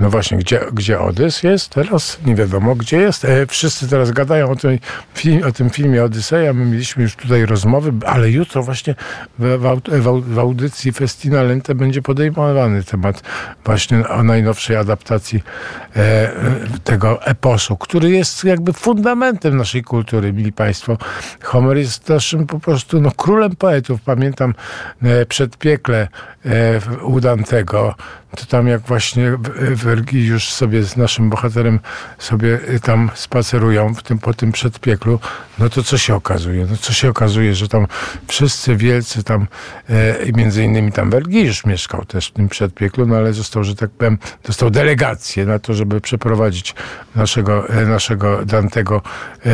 No właśnie, gdzie Odys jest teraz? Nie wiadomo, gdzie jest. Wszyscy teraz gadają o tym filmie Odyseja. My mieliśmy już tutaj rozmowy, ale jutro właśnie w audycji Festina Lente będzie podejmowany temat właśnie o najnowszej adaptacji tego eposu, który jest jakby fundamentem naszej kultury, mili państwo. Homer jest naszym po prostu królem poetów. Pamiętam Przedpiekle u Dantego, to tam jak właśnie Wergiliusz sobie z naszym bohaterem sobie tam spacerują po tym przedpieklu, no to co się okazuje? No co się okazuje, że tam wszyscy wielcy tam, między innymi tam Wergiliusz mieszkał też w tym przedpieklu, no ale został, że tak powiem, dostał delegację na to, żeby przeprowadzić naszego Dantego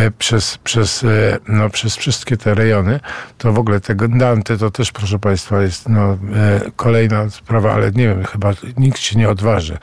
przez wszystkie te rejony. To w ogóle tego Dante to też, proszę państwa, jest kolejna sprawa, ale nie wiem, chyba nikt się nie odważy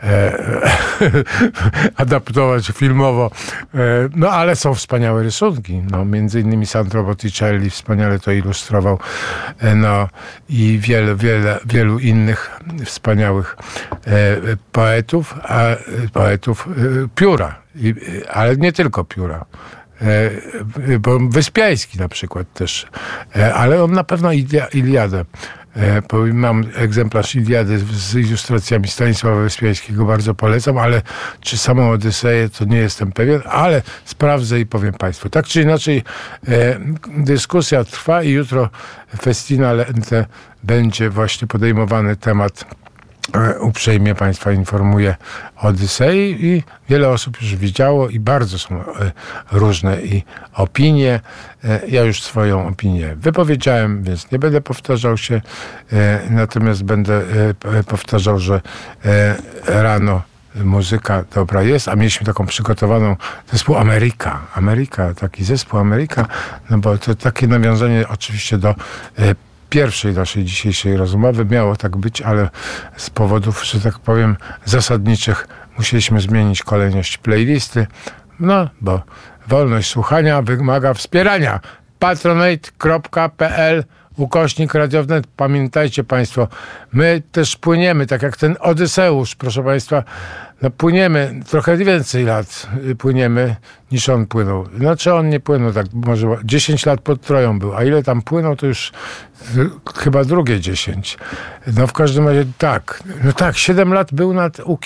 adaptować filmowo. No ale są wspaniałe rysunki. No, między innymi Sandro Botticelli wspaniale to ilustrował. No i wielu innych wspaniałych poetów pióra. Ale nie tylko pióra. Bo Wyspiański na przykład też. Ale on na pewno Iliadę. Mam egzemplarz Iliady z ilustracjami Stanisława Wyspiańskiego, bardzo polecam, ale czy samą Odyseję, to nie jestem pewien, ale sprawdzę i powiem państwu. Tak czy inaczej dyskusja trwa i jutro Festina Lente będzie właśnie podejmowany temat. Uprzejmie państwa informuję o Odysei i wiele osób już widziało i bardzo są różne i opinie. Ja już swoją opinię wypowiedziałem, więc nie będę powtarzał się, natomiast będę powtarzał, że rano muzyka dobra jest, a mieliśmy taką przygotowaną zespół taki zespół Ameryka, no bo to takie nawiązanie oczywiście do pierwszej naszej dzisiejszej rozmowy. Miało tak być, ale z powodów, że tak powiem, zasadniczych musieliśmy zmienić kolejność playlisty. No, bo wolność słuchania wymaga wspierania. patronate.pl/radiownet. Pamiętajcie państwo, my też płyniemy, tak jak ten Odyseusz, proszę państwa, no płyniemy, trochę więcej lat płyniemy niż on płynął. Znaczy on nie płynął tak, może 10 lat pod Troją był, a ile tam płynął, to już chyba drugie 10. No w każdym razie tak, 7 lat był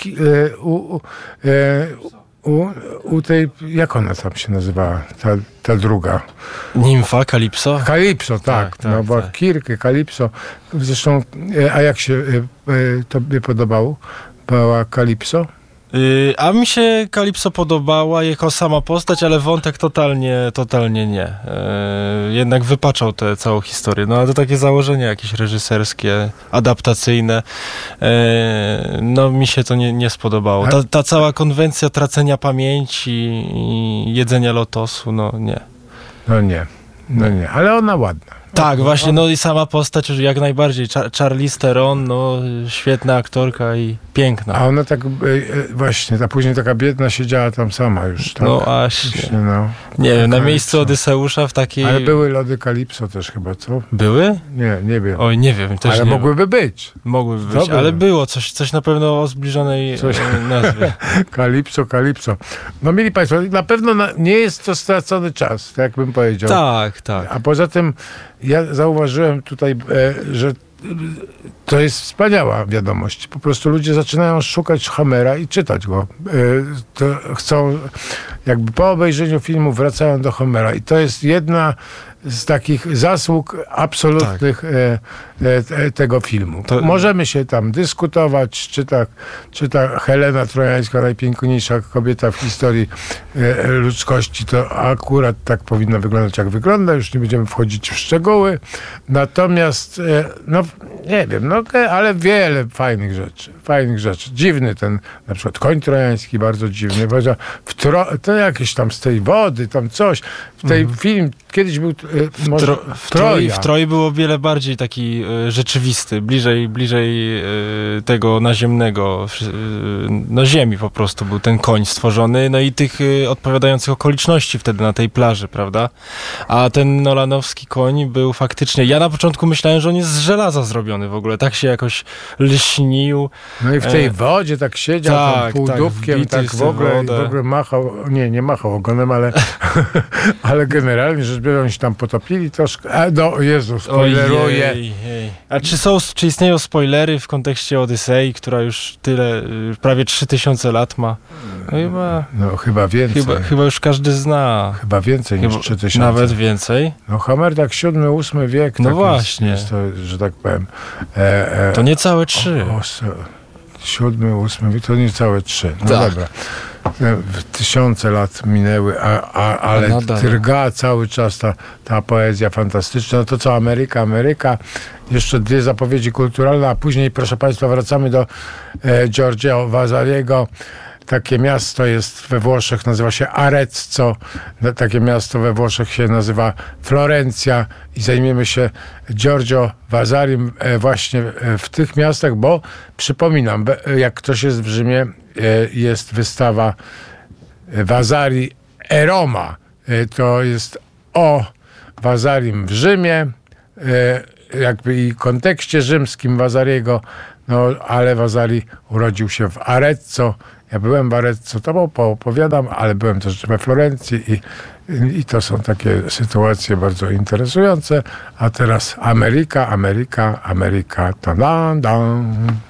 u tej, jak ona tam się nazywała, ta druga? Nimfa, Kalipso? Kalipso, tak. No bo tak. Kirkę, Kalipso. Zresztą, a jak się tobie podobało? Była Kalipso? A mi się Kalipso podobała jako sama postać, ale wątek totalnie nie. Jednak wypaczał tę całą historię. No ale to takie założenie jakieś reżyserskie, adaptacyjne. No mi się to nie spodobało. Ta cała konwencja tracenia pamięci i jedzenia lotosu, no nie. No nie, ale ona ładna. Tak, właśnie, no i sama postać jak najbardziej. Charlize Theron, no świetna aktorka i piękna. A ona tak właśnie, ta później taka biedna siedziała tam sama już. Tak? No właśnie. No, nie wiem, na miejscu Odyseusza w takiej... Ale były lody Kalipso też chyba, co? Były? Nie wiem. Oj, nie wiem. Też ale nie mogłyby być. Mogłyby być, ale było coś na pewno o zbliżonej nazwie. Kalipso. No mieli państwo, na pewno nie jest to stracony czas, tak bym powiedział. Tak. A poza tym ja zauważyłem tutaj, że to jest wspaniała wiadomość. Po prostu ludzie zaczynają szukać Homera i czytać go. To chcą, jakby po obejrzeniu filmu wracają do Homera. I to jest jedna z takich zasług absolutnych tego filmu. Możemy się tam dyskutować, czy ta Helena Trojańska, najpiękniejsza kobieta w historii ludzkości, to akurat tak powinna wyglądać, jak wygląda. Już nie będziemy wchodzić w szczegóły. Natomiast, no nie wiem, ale wiele fajnych rzeczy. Dziwny ten, na przykład koń trojański, bardzo dziwny. To jakieś tam z tej wody, tam coś. W tej film kiedyś był może Troja. W Troi było o wiele bardziej taki rzeczywisty, bliżej tego naziemnego, no ziemi po prostu był ten koń stworzony, no i tych odpowiadających okoliczności wtedy na tej plaży, prawda? A ten nolanowski koń był faktycznie, ja na początku myślałem, że on jest z żelaza zrobiony w ogóle, tak się jakoś lśnił. No i w tej wodzie tak siedział, tam półdubkiem, tak w ogóle machał, nie machał ogonem, ale generalnie rzecz biorąc się tam potopili troszkę. No Jezu, spoileruję. A czy istnieją spoilery w kontekście Odysei, która już prawie 3000 lat ma? Chyba więcej. Chyba już każdy zna. Chyba więcej niż 3000. Nawet więcej? No Homer tak 7-8 wiek. No właśnie. Jest to, że tak powiem. To niecałe 3. 7-8 wiek to niecałe 3. No tak. Dobra. Tysiące lat minęły, ale drga cały czas ta poezja fantastyczna. No to co, Ameryka. Jeszcze 2 zapowiedzi kulturalne, a później, proszę Państwa, wracamy do Giorgio Vasariego. Takie miasto jest we Włoszech, nazywa się Arezzo. Takie miasto we Włoszech się nazywa Florencja i zajmiemy się Giorgio Vasarim właśnie w tych miastach, bo przypominam, jak ktoś jest w Rzymie, jest wystawa Vasari e Roma. To jest o Vasarim w Rzymie, jakby i kontekście rzymskim Vasariego, no ale Vasari urodził się w Arezzo. Ja byłem w Arezzo, to opowiadam, ale byłem też we Florencji i to są takie sytuacje bardzo interesujące. A teraz Ameryka, ta-dan-dan.